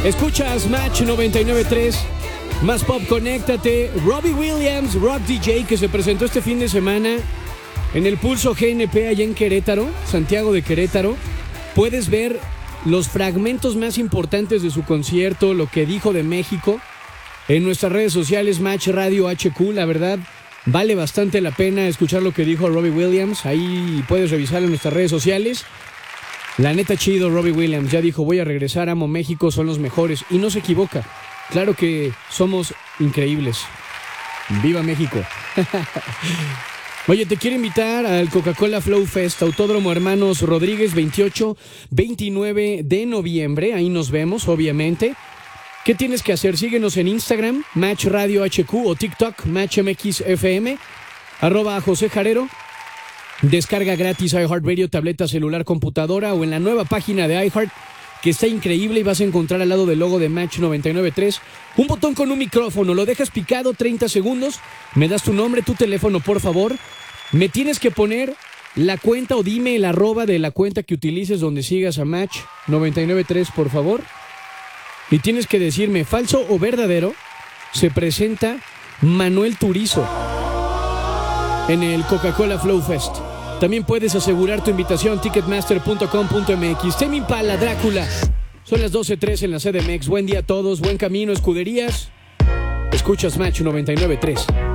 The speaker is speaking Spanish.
Escuchas Match 99.3, más pop, conéctate. Robbie Williams, Rock DJ, que se presentó este fin de semana en el Pulso GNP allá en Querétaro, Santiago de Querétaro. Puedes ver los fragmentos más importantes de su concierto, lo que dijo de México, en nuestras redes sociales, Match Radio HQ. La verdad, vale bastante la pena escuchar lo que dijo Robbie Williams. Ahí puedes revisarlo en nuestras redes sociales. La neta, chido. Robbie Williams ya dijo: voy a regresar, amo México, son los mejores. Y no se equivoca. Claro que somos increíbles. ¡Viva México! Oye, te quiero invitar al Coca-Cola Flow Fest, Autódromo Hermanos Rodríguez, 28, 29 de noviembre. Ahí nos vemos, obviamente. ¿Qué tienes que hacer? Síguenos en Instagram, Match Radio HQ, o TikTok, MatchMXFM, @José Jarero. Descarga gratis iHeartRadio, tableta, celular, computadora, o en la nueva página de iHeart, que está increíble, y vas a encontrar al lado del logo de Match 99.3 un botón con un micrófono. Lo dejas picado 30 segundos, me das tu nombre, tu teléfono, por favor. Me tienes que poner la cuenta, o dime el @ de la cuenta que utilices donde sigas a Match 99.3, por favor. Y tienes que decirme, falso o verdadero, se presenta Manuel Turizo en el Coca-Cola Flow Fest. También puedes asegurar tu invitación, ticketmaster.com.mx. Tame Impala, Drácula. Son las 12:03 en la CDMX. Buen día a todos, buen camino, escuderías. Escuchas Match 99.3.